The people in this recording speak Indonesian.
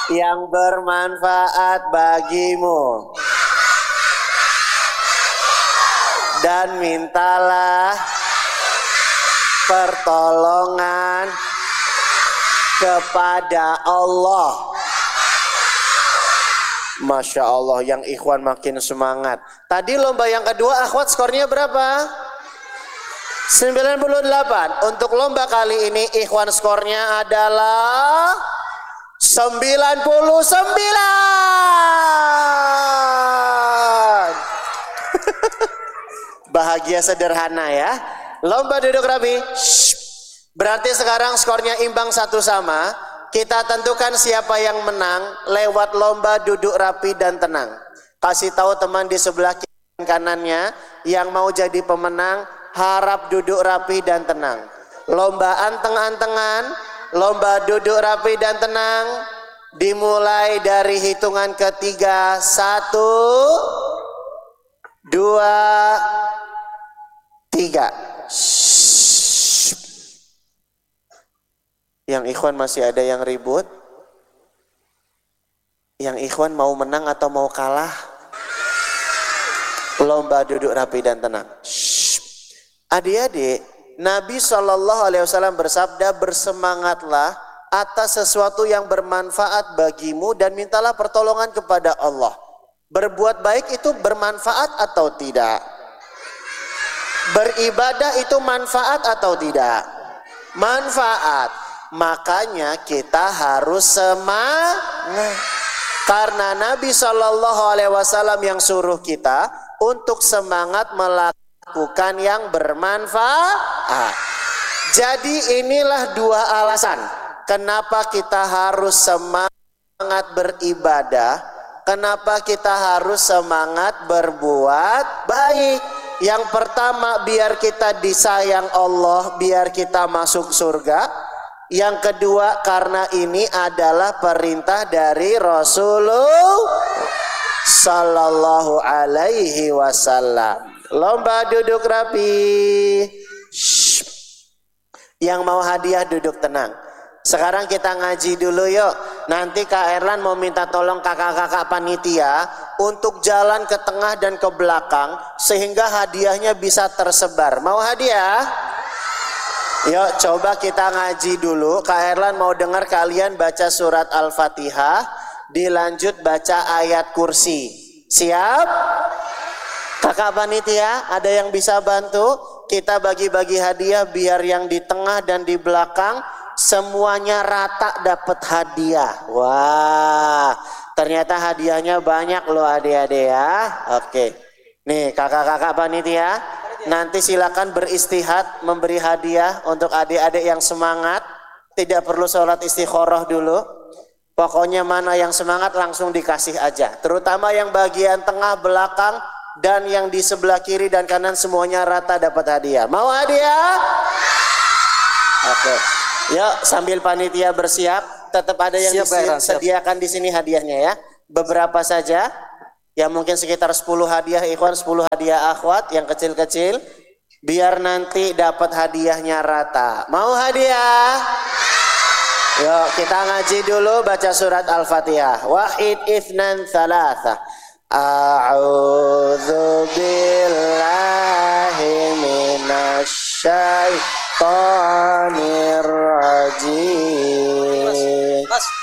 yang bermanfaat bagimu. Dan mintalah pertolongan kepada Allah. Masya Allah, yang ikhwan makin semangat. Tadi lomba yang kedua, akhwat skornya berapa? 98. Untuk lomba kali ini ikhwan skornya adalah 99. Bahagia sederhana ya. Lomba duduk rapi. Berarti sekarang skornya imbang satu sama. Kita tentukan siapa yang menang lewat lomba duduk rapi dan tenang. Kasih tahu teman di sebelah kiri dan kanannya yang mau jadi pemenang, harap duduk rapi dan tenang. Lomba anteng-antengan, lomba duduk rapi dan tenang, dimulai dari hitungan ketiga. 1, 2, 3. Yang ikhwan masih ada yang ribut? Yang ikhwan mau menang atau mau kalah? Lomba duduk rapi dan tenang. Adik-adik, Nabi SAW bersabda, bersemangatlah atas sesuatu yang bermanfaat bagimu dan mintalah pertolongan kepada Allah. Berbuat baik itu bermanfaat atau tidak? Beribadah itu manfaat atau tidak? Manfaat. Makanya kita harus semangat. Karena Nabi SAW yang suruh kita untuk semangat melakukan yang bermanfaat. Jadi inilah dua alasan kenapa kita harus semangat beribadah, kenapa kita harus semangat berbuat baik. Yang pertama, biar kita disayang Allah, biar kita masuk surga. Yang kedua, karena ini adalah perintah dari Rasulullah Sallallahu Alaihi Wasallam. Lomba duduk rapi. Yang mau hadiah duduk tenang. Sekarang kita ngaji dulu yuk. Nanti Kak Erlan mau minta tolong kakak-kakak panitia untuk jalan ke tengah dan ke belakang sehingga hadiahnya bisa tersebar. Mau hadiah? Yuk coba kita ngaji dulu. Kak Erlan mau dengar kalian baca surat Al-Fatihah, dilanjut baca ayat kursi. Siap? Kakak panitia ada yang bisa bantu? Kita bagi-bagi hadiah biar yang di tengah dan di belakang semuanya rata dapat hadiah. Wah, ternyata hadiahnya banyak loh adik-adik ya. Oke. Nih kakak-kakak panitia, nanti silakan beristihad memberi hadiah untuk adik-adik yang semangat. Tidak perlu sholat istikharah dulu. Pokoknya mana yang semangat langsung dikasih aja. Terutama yang bagian tengah, belakang, dan yang di sebelah kiri dan kanan semuanya rata dapat hadiah. Mau hadiah? Oke. Yuk sambil panitia bersiap, tetap ada yang disediakan di sini hadiahnya ya. Beberapa saja. Ya mungkin sekitar 10 hadiah ikhwan, 10 hadiah akhwat yang kecil-kecil. Biar nanti dapat hadiahnya rata. Mau hadiah? Yuk kita ngaji dulu baca surat Al-Fatihah. Wahid itsnan tsalatsa. A'udzu billahi minasy syaithanir rajim.